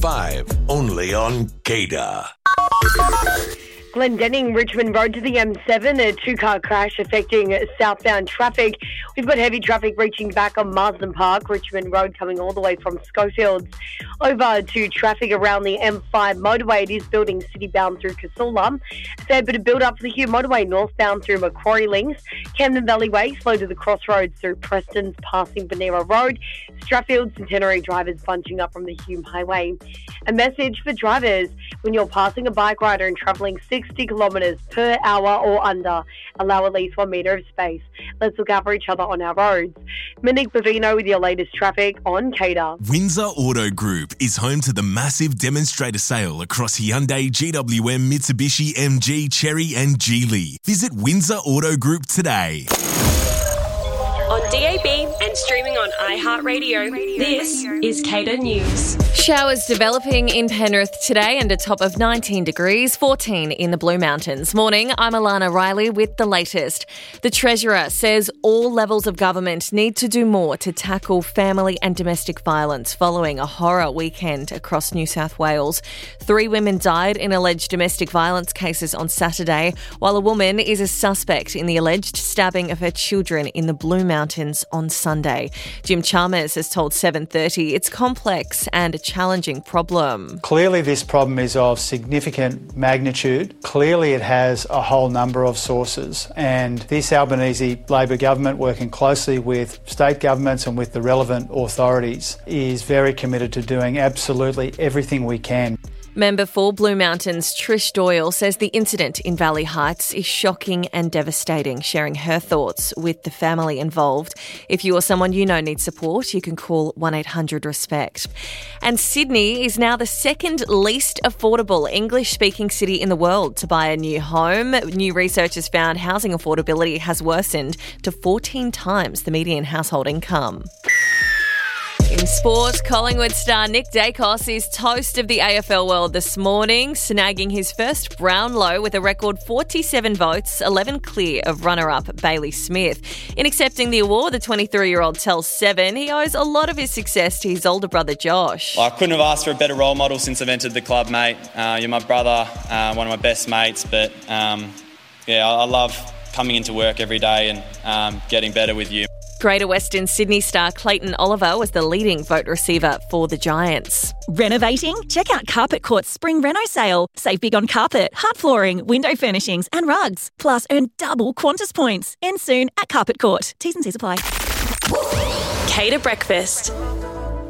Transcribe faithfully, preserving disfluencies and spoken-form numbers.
five, only on Gator. Glendenning, Richmond Road to the M seven, a two-car crash affecting southbound traffic. We've got heavy traffic reaching back on Marsden Park, Richmond Road coming all the way from Schofields over to traffic around the M five motorway. It is building city-bound through Casula. A fair bit of build-up for the Hume motorway northbound through Macquarie Links. Camden Valley Way slow to the crossroads through Preston's passing Benera Road. Strathfield Centenary drivers bunching up from the Hume Highway. A message for drivers: when you're passing a bike rider and travelling sixty kilometres per hour or under, allow at least one metre of space. Let's look out for each other on our roads. Monique Bavino with your latest traffic on Cater. Windsor Auto Group is home to the massive demonstrator sale across Hyundai, G W M, Mitsubishi, M G, Chery and Geely. Visit Windsor Auto Group today. On D A B and streaming on iHeartRadio, this is Cater News. Showers developing in Penrith today and a top of nineteen degrees, fourteen in the Blue Mountains. Morning, I'm Alana Riley with the latest. The Treasurer says all levels of government need to do more to tackle family and domestic violence following a horror weekend across New South Wales. Three women died in alleged domestic violence cases on Saturday, while a woman is a suspect in the alleged stabbing of her children in the Blue Mountains on Sunday. Jim Chalmers has told seven thirty it's complex and a challenging problem. Clearly this problem is of significant magnitude. Clearly it has a whole number of sources, and this Albanese Labor government, working closely with state governments and with the relevant authorities, is very committed to doing absolutely everything we can. Member for Blue Mountains Trish Doyle says the incident in Valley Heights is shocking and devastating, sharing her thoughts with the family involved. If you or someone you know needs support, you can call one eight hundred RESPECT. And Sydney is now the second least affordable English-speaking city in the world to buy a new home. New research has found housing affordability has worsened to fourteen times the median household income. In sport, Collingwood star Nick Dacos is toast of the A F L world this morning, snagging his first Brownlow with a record forty-seven votes, eleven clear of runner-up Bailey Smith. In accepting the award, the twenty-three-year-old tells Seven he owes a lot of his success to his older brother Josh. I couldn't have asked for a better role model since I've entered the club, mate. Uh, you're my brother, uh, one of my best mates, but um, yeah, I, I love coming into work every day and um, getting better with you. Greater Western Sydney star Clayton Oliver was the leading vote receiver for the Giants. Renovating? Check out Carpet Court's Spring Reno sale. Save big on carpet, hard flooring, window furnishings and rugs. Plus earn double Qantas points. End soon at Carpet Court. T's and C's apply. Cater Breakfast.